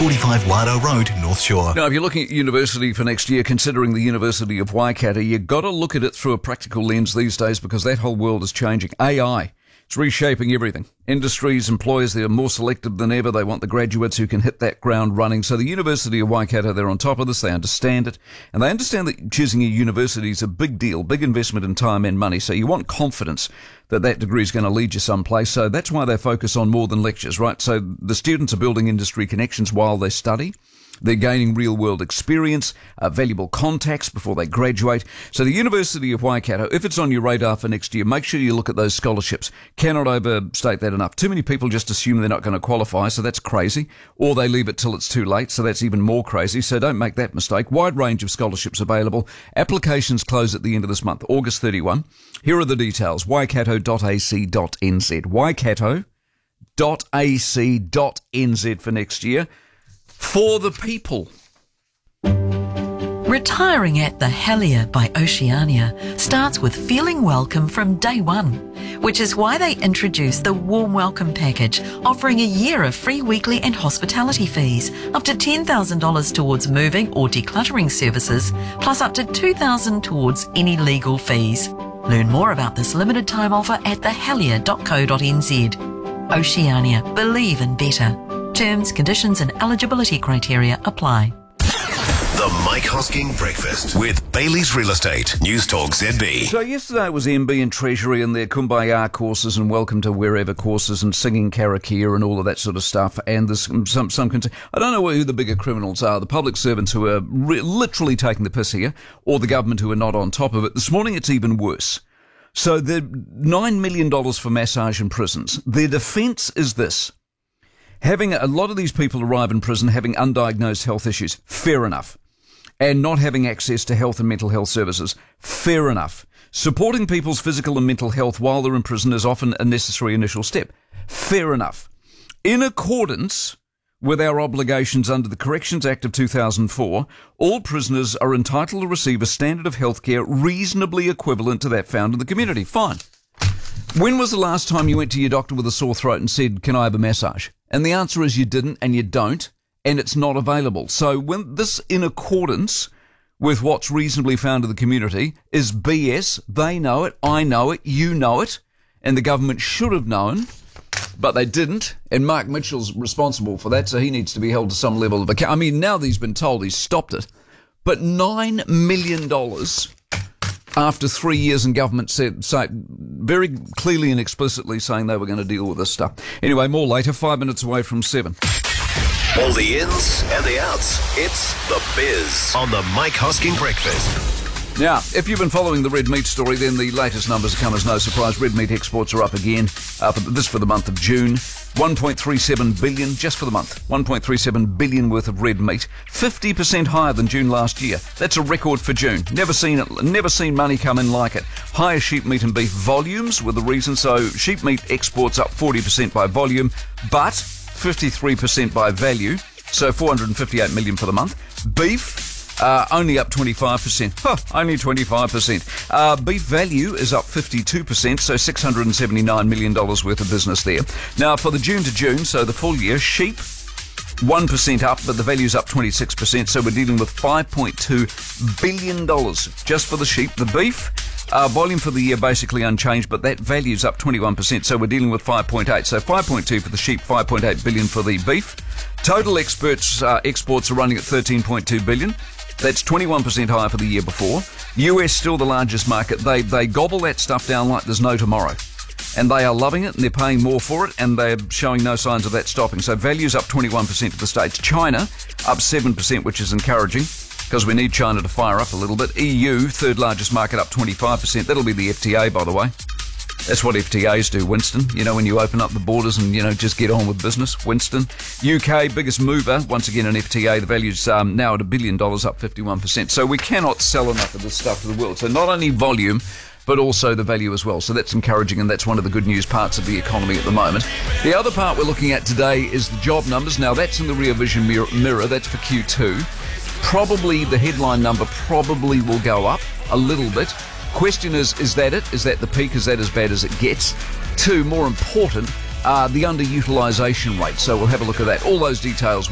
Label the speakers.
Speaker 1: 45 Wado Road, North Shore.
Speaker 2: Now, if you're looking at university for next year, considering the University of Waikato, you've got to look at it through a practical lens these days because that whole world is changing. AI, it's reshaping everything. Industries, employers, they're more selective than ever. They want the graduates who can hit that ground running. So the University of Waikato, they're on top of this. They understand it. And they understand that choosing a university is a big deal, big investment in time and money. So you want confidence that that degree is going to lead you someplace. So that's why they focus on more than lectures, right? So the students are building industry connections while they study. They're gaining real-world experience, valuable contacts before they graduate. So the University of Waikato, if it's on your radar for next year, make sure you look at those scholarships. Cannot overstate that enough. Too many people just assume they're not going to qualify, so that's crazy. Or they leave it till it's too late, so that's even more crazy. So don't make that mistake. Wide range of scholarships available. Applications close at the end of this month, August 31. Here are the details. waikato.ac.nz. waikato.ac.nz for next year. For the people.
Speaker 3: Retiring at the Helier by Oceania starts with feeling welcome from day one, which is why they introduced the Warm Welcome Package, offering a year of free weekly and hospitality fees, up to $10,000 towards moving or decluttering services, plus up to $2,000 towards any legal fees. Learn more about this limited time offer at thehelier.co.nz. Oceania, believe in better. Terms, conditions and eligibility criteria apply.
Speaker 1: The Mike Hosking Breakfast with Bailey's Real Estate. News Talk ZB.
Speaker 2: So yesterday it was MB and Treasury and their Kumbaya courses and Welcome to Wherever courses and singing karakia and all of that sort of stuff. And there's some concern. I don't know who the bigger criminals are, the public servants who are literally taking the piss here, or the government who are not on top of it. This morning it's even worse. So the $9 million for massage in prisons. Their defence is this. Having a lot of these people arrive in prison having undiagnosed health issues, fair enough. And not having access to health and mental health services, fair enough. Supporting people's physical and mental health while they're in prison is often a necessary initial step, fair enough. In accordance with our obligations under the Corrections Act of 2004, all prisoners are entitled to receive a standard of healthcare reasonably equivalent to that found in the community. Fine. When was the last time you went to your doctor with a sore throat and said, can I have a massage? And the answer is you didn't and you don't, and it's not available. So when this in accordance with what's reasonably found in the community is BS, they know it, I know it, you know it, and the government should have known, but they didn't, and Mark Mitchell's responsible for that, so he needs to be held to some level of account. I mean, now that he's been told, he's stopped it. But $9 million after 3 years in government said very clearly and explicitly saying they were going to deal with this stuff. Anyway, more later, 5 minutes away from 7.
Speaker 1: All the ins and the outs. It's The Biz on the Mike Hosking Breakfast.
Speaker 2: Now, if you've been following the red meat story, then the latest numbers come as no surprise. Red meat exports are up again. This for the month of June. 1.37 billion just for the month. 1.37 billion worth of red meat. 50% higher than June last year. That's a record for June. Never seen money come in like it. Higher sheep meat and beef volumes were the reason. So sheep meat exports up 40% by volume, but 53% by value. So 458 million for the month. Beef, only up 25%. Only 25%. Beef value is up 52%, so $679 million worth of business there. Now, for the June to June, so the full year, sheep, 1% up, but the value's up 26%, so we're dealing with $5.2 billion just for the sheep. The beef, volume for the year basically unchanged, but that value's up 21%, so we're dealing with 5.8. So 5.2 for the sheep, 5.8 billion for the beef. Total exports are running at 13.2 billion. That's 21% higher for the year before. US still the largest market. They gobble that stuff down like there's no tomorrow. And they are loving it, and they're paying more for it, and they're showing no signs of that stopping. So value's up 21% for the States. China, up 7%, which is encouraging, because we need China to fire up a little bit. EU, third largest market, up 25%. That'll be the FTA, by the way. That's what FTAs do, Winston. You know, when you open up the borders and, just get on with business, Winston. UK, biggest mover, once again in FTA. The value's now at $1 billion, up 51%. So we cannot sell enough of this stuff to the world. So not only volume, but also the value as well. So that's encouraging, and that's one of the good news parts of the economy at the moment. The other part we're looking at today is the job numbers. Now, that's in the rear vision mirror. That's for Q2. Probably the headline number probably will go up a little bit. Question is that it? Is that the peak? Is that as bad as it gets? Two, more important, the underutilisation rate. So we'll have a look at that. All those details